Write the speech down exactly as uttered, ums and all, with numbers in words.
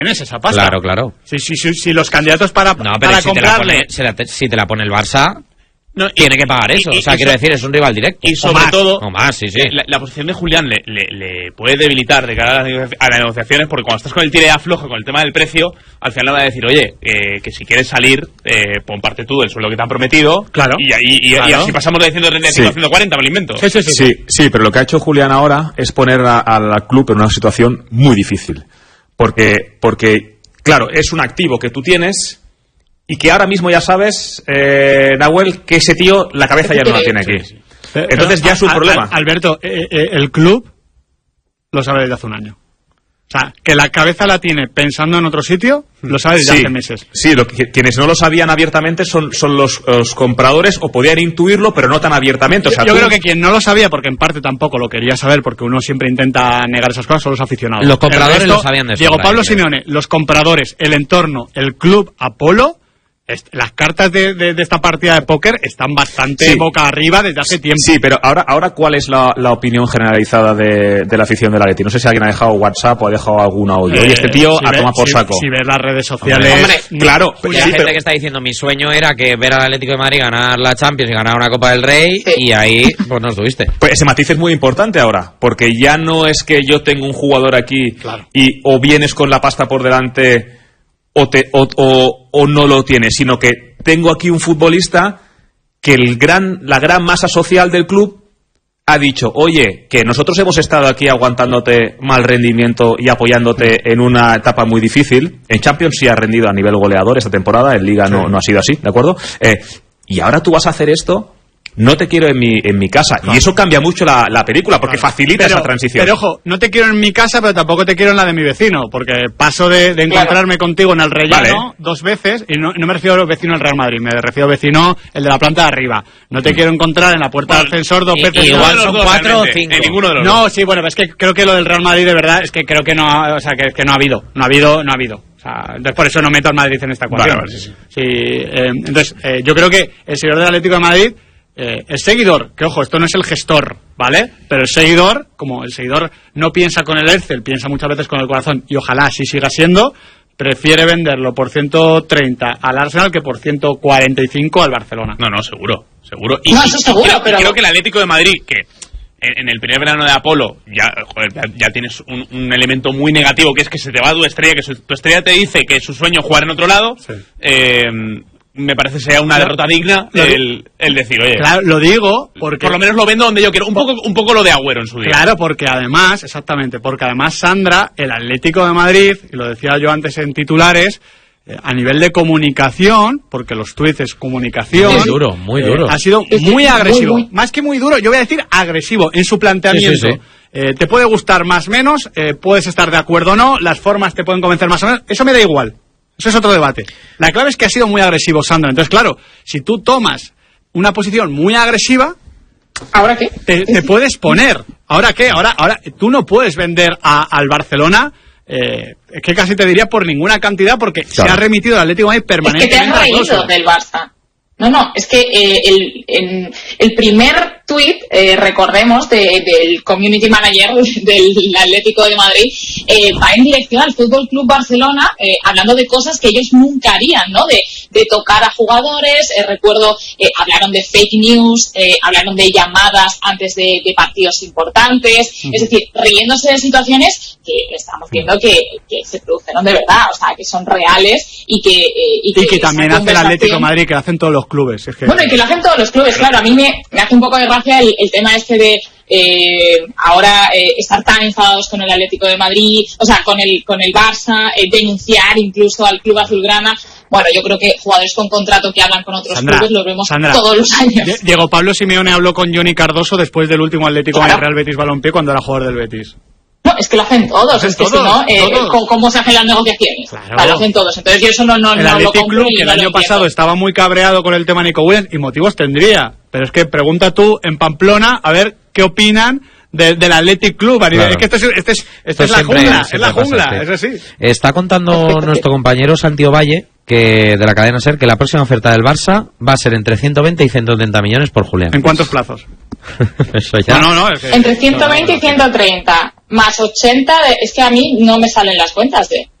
tienes esa pasta. Claro, claro. Si, si, si, si los candidatos para, no, pero para si comprarle... Te la pone, si te la pone el Barça... No, y, tiene que pagar eso, y, y, o sea, y quiero so, decir, es un rival directo. Y sobre o más, todo, o más, sí, sí. La, la posición de Julián le, le, le puede debilitar de cara a las, a las negociaciones, porque cuando estás con el tire aflojo, con el tema del precio, al final le va a decir, oye, eh, que si quieres salir, eh, pon parte tú del sueldo que te han prometido. Claro. Y, y, y, claro. y así pasamos de ciento treinta y cinco a ciento cuarenta, me lo invento. Sí sí sí, sí, sí, pero lo que ha hecho Julián ahora es poner al club en una situación muy difícil. Porque, porque, claro, es un activo que tú tienes... Y que ahora mismo ya sabes, eh, Nahuel, que ese tío la cabeza ya no la tiene aquí. Sí, sí. Entonces Pero, ya es un a, problema. A, Alberto, eh, eh, el club lo sabe desde hace un año. O sea, que la cabeza la tiene pensando en otro sitio, lo sabe desde sí, hace meses. Sí, lo que, quienes no lo sabían abiertamente son, son los, los compradores, o podían intuirlo, pero no tan abiertamente. O sea, yo tú... creo que quien no lo sabía, porque en parte tampoco lo quería saber, porque uno siempre intenta negar esas cosas, son los aficionados. Los compradores resto, lo sabían de Diego sobra, Pablo eh, Simeone, los compradores, el entorno, el club Apolo... Las cartas de, de, de esta partida de póker están bastante sí. boca arriba desde hace tiempo. Sí, pero ahora, ahora ¿cuál es la, la opinión generalizada de, de la afición del Atleti? No sé si alguien ha dejado WhatsApp o ha dejado algún audio. Eh, Oye, este tío si a ve, tomar por si, saco. Si ves las redes sociales... Hombre, claro. Pues sí, hay gente pero... que está diciendo, mi sueño era que ver al Atlético de Madrid ganar la Champions y ganar una Copa del Rey, sí. Y ahí pues no estuviste. Pues ese matiz es muy importante ahora, porque ya no es que yo tengo un jugador aquí, claro. Y o vienes con la pasta por delante o, te, o, o, o no lo tienes, sino que tengo aquí un futbolista que el gran, la gran masa social del club ha dicho, oye, que nosotros hemos estado aquí aguantándote mal rendimiento y apoyándote en una etapa muy difícil. En Champions sí ha rendido a nivel goleador esta temporada, en Liga sí. no, no ha sido así, ¿de acuerdo? Eh, y ahora tú vas a hacer esto... No te quiero en mi en mi casa. Claro. Y eso cambia mucho la, la película, porque claro. facilita pero, esa transición. Pero ojo, no te quiero en mi casa, pero tampoco te quiero en la de mi vecino, porque paso de, de encontrarme claro. contigo en el Rellano vale. dos veces, y no, no me refiero al vecino del Real Madrid, me refiero al vecino, el de la planta de arriba. No te mm. quiero encontrar en la puerta bueno, del ascensor dos veces. Igual son cuatro o cinco. En ninguno de los no, dos. sí, bueno, es que creo que lo del Real Madrid, de verdad, es que creo que no ha, o sea, que, que no ha habido. No ha habido, no ha habido. O sea, entonces por eso no meto al Madrid en esta ecuación. Vale, vale, sí, sí. Sí, eh, entonces, eh, yo creo que el señor del Atlético de Madrid... Eh, el seguidor, que ojo, esto no es el gestor, ¿vale? Pero el seguidor, como el seguidor no piensa con el Excel, piensa muchas veces con el corazón, y ojalá así siga siendo, prefiere venderlo por ciento treinta al Arsenal que por ciento cuarenta y cinco al Barcelona. No, no, seguro, seguro. Y, no, eso seguro, creo, pero... creo que el Atlético de Madrid, que en, en el primer verano de Apolo ya, joder, ya, ya tienes un, un elemento muy negativo, que es que se te va tu estrella, que su, tu estrella te dice que su sueño es jugar en otro lado, sí. eh... me parece sea una derrota digna el, el decir, oye, claro, lo digo porque por lo menos lo vendo donde yo quiero, un poco un poco lo de Agüero en su día. Claro, porque además, exactamente, porque además Sandra, el Atlético de Madrid, y lo decía yo antes en titulares, eh, a nivel de comunicación, porque los tweets es comunicación, muy duro, muy duro, eh, ha sido muy agresivo, muy, muy... más que muy duro, yo voy a decir agresivo en su planteamiento. Sí, sí, sí. Eh, te puede gustar más o menos, eh, puedes estar de acuerdo o no, las formas te pueden convencer más o menos, eso me da igual. Eso es otro debate. La clave es que ha sido muy agresivo Sandra. Entonces, claro, si tú tomas una posición muy agresiva, ¿ahora qué? Te, te puedes poner. ¿Ahora qué? Ahora, ahora tú no puedes vender a, al Barcelona, eh, es que casi te diría por ninguna cantidad, porque claro. se ha remitido el Atlético de Madrid permanentemente. Es que te has reído del Barça. No, no, es que eh, el, el, el primer tuit, eh, recordemos, de, del community manager del Atlético de Madrid, eh, va en dirección al Fútbol Club Barcelona, eh, hablando de cosas que ellos nunca harían, ¿no? De, de tocar a jugadores, eh, recuerdo, eh, hablaron de fake news, eh, hablaron de llamadas antes de, de partidos importantes, uh-huh. es decir, riéndose de situaciones que estamos viendo que, que se produjeron de verdad, o sea, que son reales y que... Eh, y, y que, que también hace el Atlético de Madrid, que lo hacen todos los clubes. Es que... Bueno, y que lo hacen todos los clubes, claro. A mí me, me hace un poco de gracia el, el tema este de eh, ahora eh, estar tan enfadados con el Atlético de Madrid, o sea, con el con el Barça, eh, denunciar incluso al club azulgrana. Bueno, yo creo que jugadores con contrato que hablan con otros Sandra, clubes los vemos Sandra, todos los años. Diego Pablo Simeone habló con Johnny Cardoso después del último Atlético claro. de Real Betis Balompié cuando era jugador del Betis. No, es que lo hacen todos, hacen es que todos, si no, eh, ¿cómo, ¿cómo se hacen las negociaciones? Claro. Vale, lo hacen todos, entonces yo eso no, no, el no lo compro. Club, que el no año pasado estaba muy cabreado con el tema Nico Williams, y motivos tendría, pero es que pregunta tú en Pamplona a ver qué opinan de, del Athletic Club. Claro. Es que esto es, esto es, esto es la siempre, jungla, es la jungla, es así. Está contando nuestro compañero Santi Ovalle, que de la cadena SER, que la próxima oferta del Barça va a ser entre ciento veinte y ciento treinta millones por Julián. ¿En cuántos plazos? Eso ya. No, no, no, es que... Entre ciento veinte y ciento treinta, más ochenta, de... es que a mí no me salen las cuentas de...